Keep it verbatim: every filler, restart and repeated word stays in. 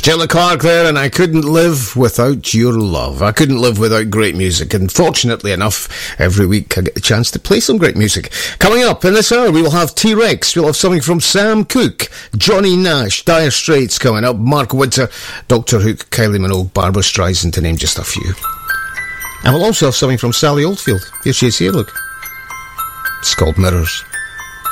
Gemma Clark there, and I couldn't live without your love. I couldn't live without great music, and fortunately enough, every week I get the chance to play some great music. Coming up in this hour, we will have T-Rex, we'll have something from Sam Cooke, Johnny Nash, Dire Straits coming up, Mark Winter, Doctor Hook, Kylie Minogue, Barbara Streisand, to name just a few. And we'll also have something from Sally Oldfield. Here she is here, look. It's called Mirrors.